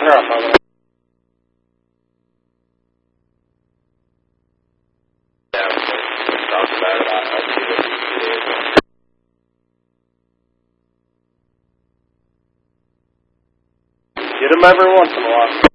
They're off on that. Yeah, we'll talk about it. I'll see what it is. Get them every once in a while.